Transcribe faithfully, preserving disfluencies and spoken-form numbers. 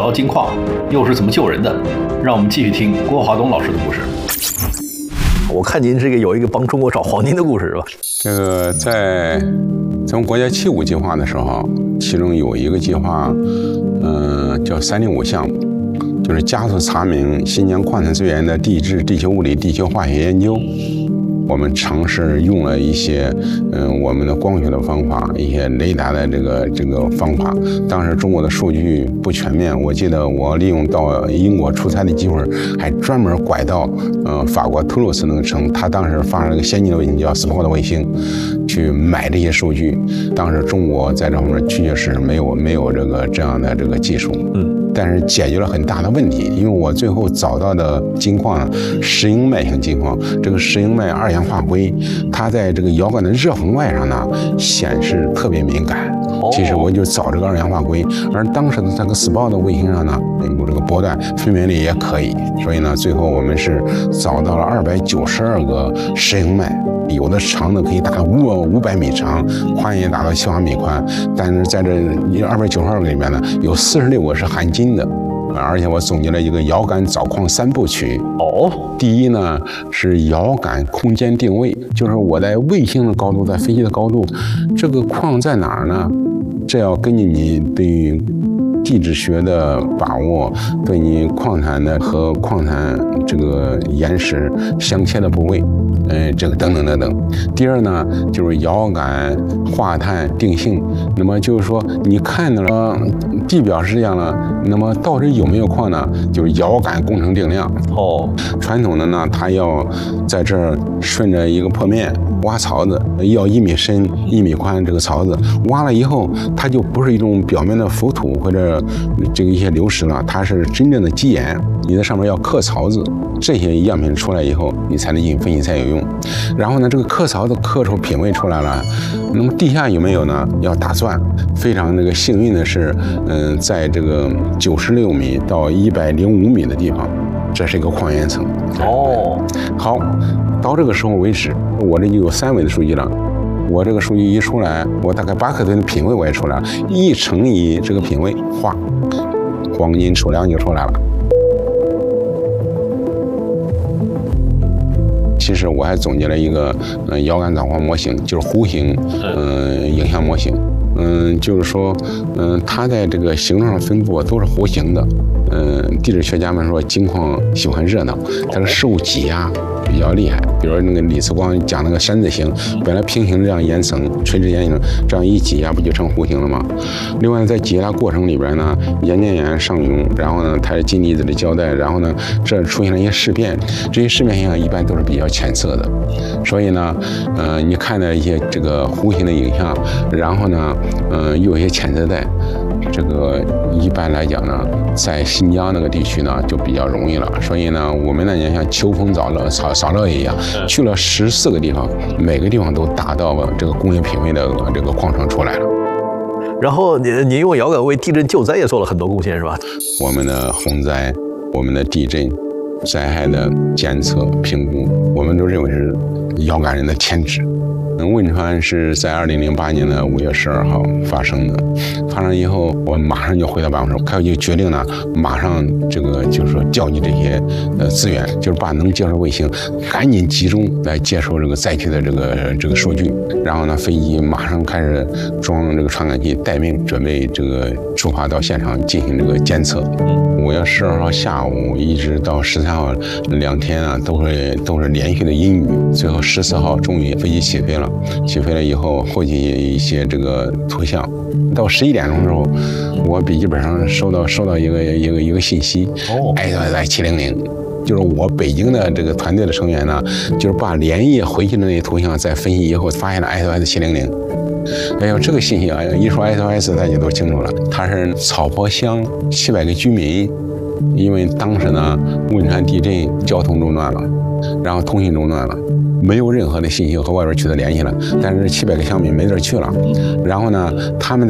到金矿，又是怎么救人的？让我们继续听郭华东老师的故事。 我看您这个有一个帮中国找黄金的故事是吧？ 这个在咱们国家七五计划的时候，其中有一个计划，呃，叫三零五项目，就是加速查明新疆矿产资源的地质、地球物理、地球化学研究。我们尝试用了一些，嗯，我们的光学的方法，一些雷达的这个这个方法。当时中国的数据不全面，我记得我利用到英国出差的机会，还专门拐到，呃，法国图卢斯那个城，他当时发了一个先进的卫星叫斯波的卫星，去买这些数据。当时中国在这方面确确实实没有没有这个这样的这个技术，嗯。但是解决了很大的问题，因为我最后找到的金矿呢，石英脉型金矿，这个石英脉二氧化硅，它在这个遥感的热红外上呢显示特别敏感。其实我就找这个二氧化硅，而当时的这个 S P O 的卫星上呢，有这个波段分辨率也可以，所以呢，最后我们是找到了二百九十二个石英脉。有的长的可以达到五五百米长，宽也达到七八米宽，但是在这二百九十二个里面呢，有四十六个是含金的，而且我总结了一个遥感找矿三部曲。哦，第一呢是遥感空间定位，就是我在卫星的高度，在飞机的高度，这个矿在哪儿呢？这要根据你对地质学的把握，对你矿产的和矿产这个岩石相切的部位，呃，这个等等等等。第二呢，就是遥感化碳定性。那么就是说，你看到了地表是这样了，那么到底有没有矿呢？就是遥感工程定量。哦，传统的呢，它要在这儿顺着一个坡面挖槽子，要一米深、一米宽，这个槽子挖了以后，它就不是一种表面的浮土或者这个一些流石了，它是真正的基岩。你在上面要刻槽子，这些样品出来以后，你才能进行分析才有用。然后呢，这个刻槽子刻出品位出来了，那么地下有没有呢？要打钻。非常这个幸运的是，嗯、呃，在这个九十六米到一百零五米的地方，这是一个矿岩层。哦，好，到这个时候为止，我这就有三维的数据了。我这个数据一出来，我大概八克吨的品位我也出来了，一乘以这个品位，哗，黄金储量就出来了。其实我还总结了一个，呃，遥感找矿模型，就是弧形，嗯、呃，影像模型。嗯，就是说，嗯、呃，它在这个形状上分布都是弧形的。嗯、呃，地质学家们说金矿喜欢热闹，它的受挤压比较厉害。比如那个李次光讲那个山字形，本来平行这样岩层、垂直岩层，这样一挤压不就成弧形了吗？另外在挤压过程里边呢，岩间岩上涌，然后呢它是金离子的胶带，然后呢这出现了一些事变，这些事变现象一般都是比较浅色的。所以呢，呃，你看到一些这个弧形的影像，然后呢，呃，又有一些浅色带。这个一般来讲呢，在新疆那个地区呢就比较容易了。所以呢，我们那年像秋风扫乐扫扫乐一样，去了十四个地方，每个地方都达到了这个工业品位的这个矿场出来了。 然后您您用遥感为地震救灾也做了很多贡献，是吧？ 我们的洪灾，我们的地震灾害的监测评估，我们都认为是遥感人的天职。汶川是在二零零八年的五月十二号发生的，发生以后，我马上就回到办公室，开会就决定呢，马上这个就是说调集这些呃资源，就是把能接收卫星赶紧集中来接收这个灾区的这个这个数据，然后呢，飞机马上开始装这个传感器，待命，准备这个出发到现场进行这个监测。五月十二号下午一直到十三号两天啊，都是都是连续的阴雨，最后十四号终于飞机起飞了。起飞了以后，获取一些这个图像。到十一点钟之后，我笔记本上收到收到一个一个一个信息，哦 ，S O S 七零零，就是我北京的这个团队的成员呢，就是把连夜回去的那些图像再分析以后，发现了 S O S 七零零。哎呦，这个信息啊，一说 S O S 大家都清楚了，它是草坡乡七百个居民，因为当时呢汶川地震，交通中断了，然后通信中断了。没有任何的信息和外边取得联系了，但是七百个乡民没地儿去了，然后呢，他们